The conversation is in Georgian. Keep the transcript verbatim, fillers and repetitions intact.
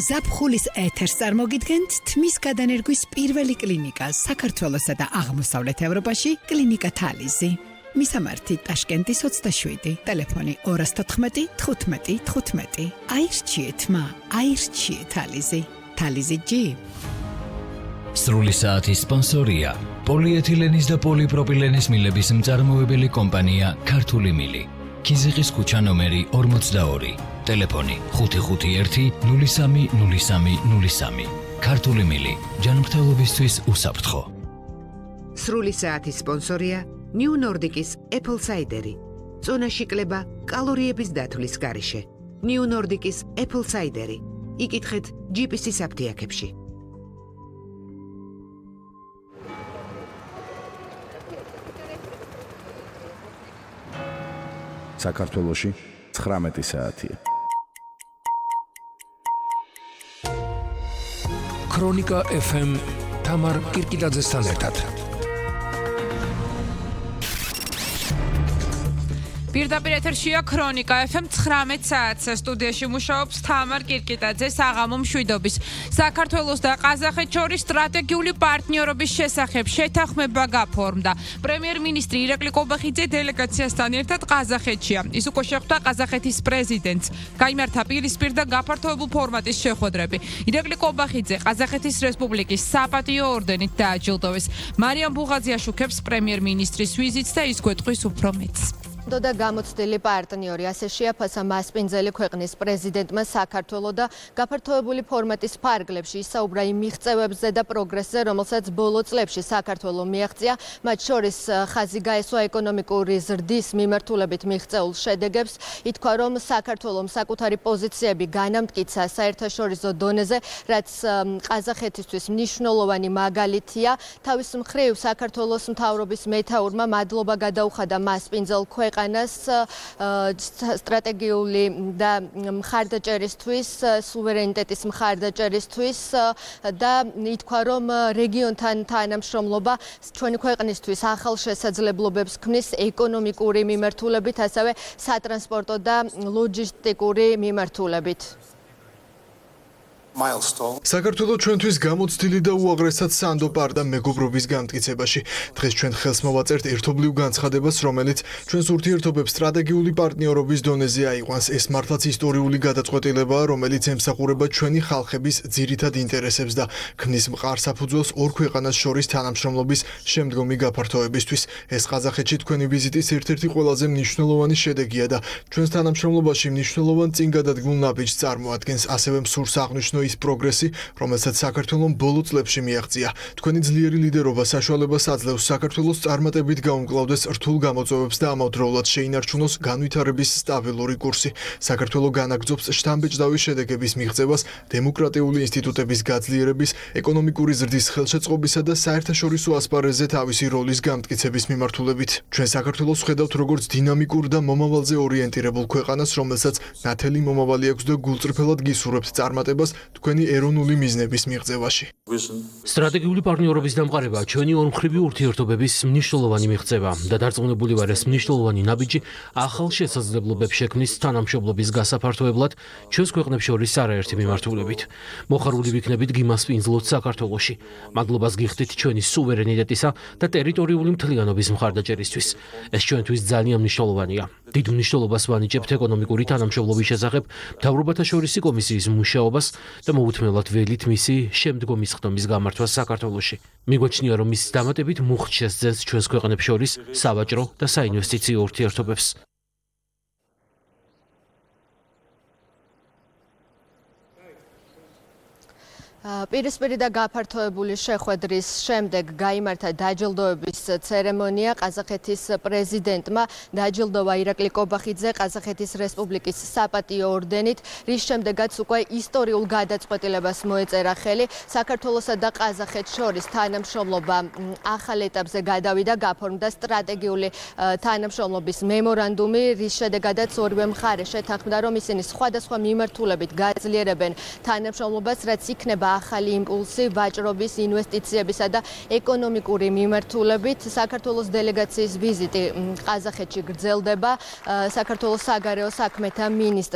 ზაფხულის ეთერს წარმოგიდგენთ თმის გადანერგვის პირველი კლინიკა საქართველოსა და აღმოსავლეთ ევროპაში კლინიკა თალიზი. მისამართი ტაშკენტის ოცდაშვიდი, ტელეფონი ორას თოთხმეტი თხუთმეტი თხუთმეტი. აირჩიეთ მა, აირჩიეთ თალიზი. თალიზი ჯი. სრული საათის სპონსორია პოლიეთილენის და პოლიპროპილენის მილების მწარმოებელი კომპანია ქართული მილი. ქიზიყის ქუჩა ნომერი ორმოცდაორი. ტელეფონი ხუთი ხუთი ერთი ნული სამი ნული სამი ნული სამი. ქართული მილი ჯანმრთელობისთვის უსაფრთხო. სრული საათის სპონსორია New Nordic-ის Apple Cider-ი. წონაში კლება კალორიების დათვლის გარეშე. New Nordic-ის Apple Cider-ი. იკითხეთ ჯი პი სი-ის აფთიაქებში. საქართველოში ცხრამეტი საათია. ქრონიკა ეფ ემ თამარ კირკილაძესთან ერთად. პირდაპირ ეთერშია ქრონიკა ეფ ემ ცხრამეტ საათს სტუდიაში მუშაობს თამარ კირკიტაძე საღამო მშვიდობის. საქართველოს და ყაზახეთს შორის სტრატეგიული პარტნიორობის შესახებ შეთანხმება გაფორმდა. პრემიერ-მინისტრი ირაკლი კობახიძე დელეგაციასთან ერთად ყაზახეთშია. ის უკვე შეხვდა ყაზახეთის პრეზიდენტს. გაიმართა პირისპირ და გაფართოებულ ფორმატის შეხვედრები. ირაკლი კობახიძე ყაზახეთის რესპუბლიკის საპატიო ორდენით დააჯილდოვეს. მარიამ ბუღაძე აშუქებს პრემიერ-მინისტრის ვიზიტს და ის გვეტყვის უფრო მეტს. და გამოცდილი პარტნიორი ასე შეაფასა მასპინძელი ქვეყნის პრეზიდენტმა საქართველოს და გაფართოებული ფორმატის ფარგლებში ისაუბრა იმ მიღწევებზე და პროგრესზე, რომელსაც ბოლო წლებში საქართველოს მიაღწია, მათ შორის ხაზი გაესვა ეკონომიკური ზრდის მიმართულებით მიღწეულ შედეგებს. ითქვა, რომ საქართველოს საკუთარი პოზიციები განამტკიცა საერთაშორისო დონეზე, რაც ყაზახეთისთვის მნიშვნელოვანი მაგალითია. თავის მხრივ საქართველოს მთავრობის მეთაურმა მადლობა გადაუხადა მასპინძელ ქვეყნებს სტრატეგიული და მხარდაჭერისთვის, სუვერენიტეტის მხარდაჭერისთვის და ითქვა, რომ რეგიონთან თანამშრომლობა ჩვენი ქვეყნისთვის ახალ შესაძლებლობებს ქმნის ეკონომიკური მიმართულებით, ასევე სატრანსპორტო და ლოჯისტიკური მიმართულებით. საქართველოს ჩვენთვის გამოცდილი და უაღრესად სანდო პარტა მეგობრობის განმტკიცებაში. დღეს ჩვენ ხელს მოვაწერთ ერთობლივ განცხადებას, რომელიც ჩვენს ურთიერთობებს სტრატეგიული პარტნიორობის დონეზე აიყვანს. ეს მართლაც ისტორიული გადაწყვეტილებაა, რომელიც ემსახურება ჩვენი ხალხების ძირითად ინტერესებს და ქმნის მყარ საფუძველს ორ ქვეყანას შორის თანამშრომლობის შემდგომი გაფართოებისთვის. ეს ყაზახეთში თქვენი ვიზიტის ერთ-ერთი ყველაზე მნიშვნელოვანი შედეგია და ჩვენს თანამშრომლობაში მნიშვნელოვან წინგადადგმულ ნაბიჯს წარმოადგენს. ასევე მსურს აღნიშნო ის პროგრესი, რომელსაც საქართველოს ბოლო წლებში მიაღწია. თქვენი ძლიერი ლიდერობა საშუალებას აძლევს საქართველოს წარმატებით გაუმკლავდეს რთულ გამოწვევებს და ამავდროულად შეინარჩუნოს განვითარების სტაბილური კურსი. საქართველოს განაგრძობს შთამბეჭდავი შედეგების მიღწევას, დემოკრატიული ინსტიტუტების გაძლიერების, ეკონომიკური ზრდის ხელშეწყობისა და საერთაშორისო ასპარეზზე თავისი როლის გამტკიცების მიმართულებით. ჩვენ საქართველოს ხედავთ როგორც დინამიკურ და მომავალზე ორიენტირებულ ქვეყანას, რომელსაც ნათელი მომავალი აქვს და გულწრფელად გისურვებთ წარმატებას თქვენი ეროვნული მიზნების მიღწევაში. სტრატეგიული პარტნიორობის დამყარება ჩვენი ორმხრივი ურთიერთობების მნიშვნელოვანი მიღწევა და დარწმუნებული ვარ, ეს მნიშვნელოვანი ნაბიჯი ახალ შესაძლებლობებს შექმნის თანამშრომლობის გასაფართოებლად ჩვენს ქვეყნებს შორის არაერთი მიმართულებით. მოხარული ვიქნებით გიმასპინძლოთ საქართველოში. მადლობას გიხდით ჩვენი სუვერენიტეტისა და ტერიტორიული მთლიანობის მხარდაჭერისთვის. ეს ჩვენთვის ძალიან მნიშვნელოვანია. დიდ მნიშვნელობას ვანიჭებთ ეკონომიკური თანამშრომლობის შესახებ მთავრობათა შორისი კომისიის მუშაობას და მოუთმენლად ველით მისი შემდგომი სხდომის გამართვას საქართველოში. მიგვაჩნია, რომ მის დამატებით მუხტ შესძენს ჩვენს ქვეყნებს შორის სავაჭრო და საინვესტიციო ურთიერთობებს. პირისპირი და გაფართოებული შეხვედრის შემდეგ გაიმართა დაჯილდოების ცერემონია. ყაზახეთის პრეზიდენტმა დაჯილდოვა ირაკლი კობახიძე ყაზახეთის რესპუბლიკის საპატიო ორდენით, რის შემდეგაც უკვე ისტორიულ გადაწყვეტილებას მოეწერა ხელი. საქართველოსა და ყაზახეთს შორის თანამშრომლობა ახალ ეტაპზე გადავიდა, გაფორმდა სტრატეგიული თანამშრომლობის მემორანდუმი, რის შედეგადაც ორივე მხარე შეთანხმდა, რომ ისინი სხვადასხვა მიმართულებით გაძლიერებენ თანამშრომლობას, რაც იქნება ახალი იმპულსი ვაჭრობის, ინვესტიციებისა და ეკონომიკური მიმართულებით. საქართველოს დელეგაციის ვიზიტი ყაზახეთში გრძელდება. საქართველოს საგარეო საქმეთა მინისტრ